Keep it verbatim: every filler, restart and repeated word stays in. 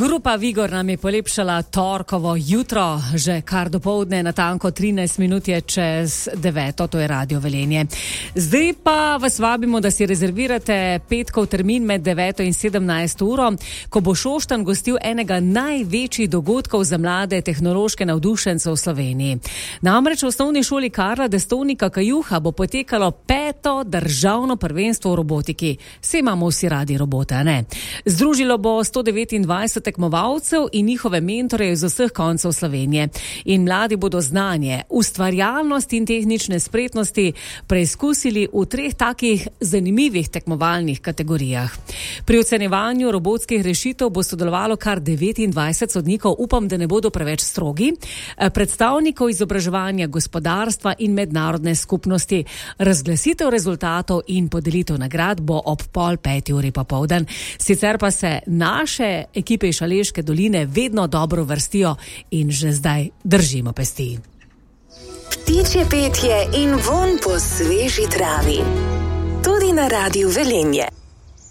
Grupa Vigor nam je polepšala torkovo jutro, že kar dopoldne, natanko trinajst minut je čez deveto, to je Radio Velenje. Zdaj pa vas vabimo, da si rezervirate petkov termin med deveto in sedemnajsto uro, ko bo Šoštanj gostil enega največjih dogodkov za mlade tehnološke navdušence v Sloveniji. Namreč v osnovni šoli Karla Destovnika Kajuha bo potekalo peto državno prvenstvo v robotiki. Se imamo vsi radi robote, a ne? Združilo bo sto devetindvajset tekmovalcev in njihove mentore iz vseh koncev Slovenije. In mladi bodo znanje, ustvarjalnost in tehnične spretnosti preizkusili v treh takih zanimivih tekmovalnih kategorijah. Pri ocenjevanju robotskih rešitev bo sodelovalo kar devetindvajset sodnikov, upam, da ne bodo preveč strogi, predstavnikov izobraževanja, gospodarstva in mednarodne skupnosti. Razglasitev rezultatov in podelitev nagrad bo ob pol peti uri popoldan. Sicer pa se naše ekipe iz Šaleške doline vedno dobro vrstijo in že zdaj držimo pesti. Ptičje petje in vonj po sveži travi. Tudi na Radiu Velenje.